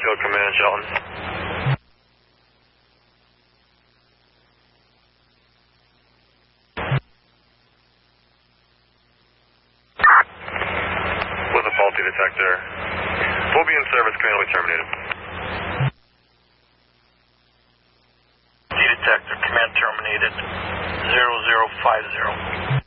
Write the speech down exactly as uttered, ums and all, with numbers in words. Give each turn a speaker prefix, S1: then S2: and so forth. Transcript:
S1: Southfield Command, Shelton. With a faulty detector. We'll be in service, command will be terminated.
S2: Detector, command terminated. zero zero five zero.